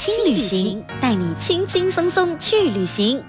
轻旅行，带你轻轻松松去旅行。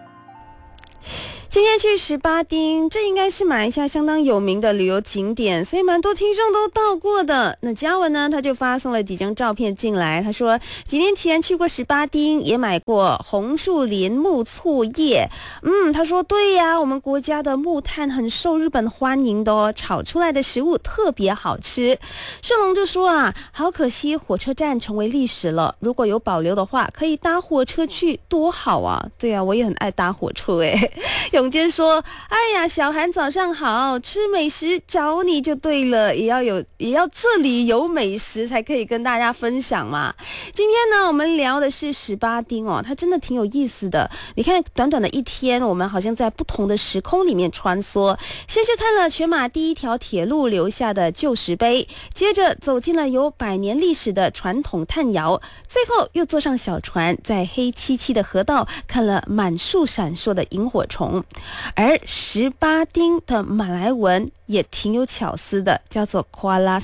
今天去18丁，这应该是马来西亚相当有名的旅游景点，所以蛮多听众都到过的。那嘉文呢，他就发送了几张照片进来，他说几年前去过18丁，也买过红树林木醋叶。他说对呀，我们国家的木炭很受日本欢迎的哦，炒出来的食物特别好吃。盛龙就说啊，好可惜火车站成为历史了，如果有保留的话，可以搭火车去，多好啊！对啊，我也很爱搭火车诶。永坚说，哎呀，小韩早上好，吃美食找你就对了，也要这里有美食才可以跟大家分享嘛。今天呢，我们聊的是18丁哦，它真的挺有意思的。你看，短短的一天，我们好像在不同的时空里面穿梭。先是看了全马第一条铁路留下的旧石碑，接着走进了有100年历史的传统炭窑，最后又坐上小船，在黑漆漆的河道看了满树闪烁的萤火虫。而18丁的马来文也挺有巧思的，叫做 Kuala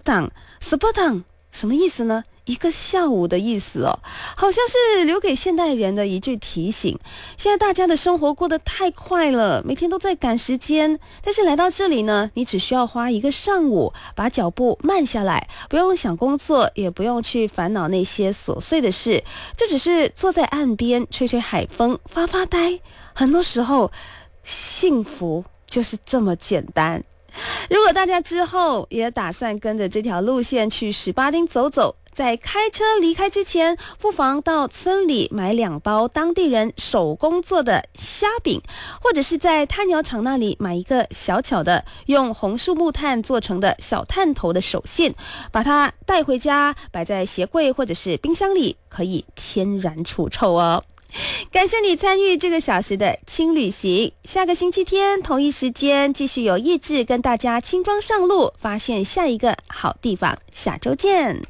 Sepedang。 什么意思呢？一个下午的意思哦，好像是留给现代人的一句提醒。现在大家的生活过得太快了，每天都在赶时间，但是来到这里呢，你只需要花一个上午把脚步慢下来，不用想工作，也不用去烦恼那些琐碎的事，就只是坐在岸边吹吹海风，发发呆。很多时候幸福就是这么简单。如果大家之后也打算跟着这条路线去18丁走走，在开车离开之前，不妨到村里买2包当地人手工做的虾饼，或者是在炭窑厂那里买一个小巧的用红树木炭做成的小炭头的手线，把它带回家，摆在鞋柜或者是冰箱里，可以天然除臭哦。感谢你参与这个小时的轻旅行，下个星期天同一时间继续有意志跟大家轻装上路，发现下一个好地方，下周见。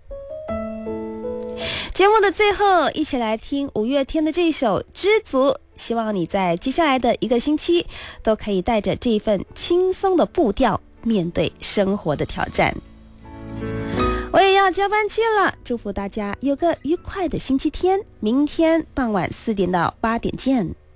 节目的最后，一起来听5月天的这首《知足》，希望你在接下来的一个星期都可以带着这一份轻松的步调面对生活的挑战。我也要加班去了，祝福大家有个愉快的星期天，明天傍晚4点到8点见。